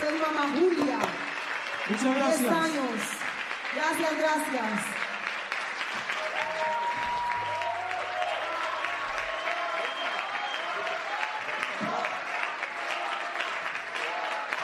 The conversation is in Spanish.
Soy mamá Julia. Muchas gracias. 10 años. Gracias, gracias.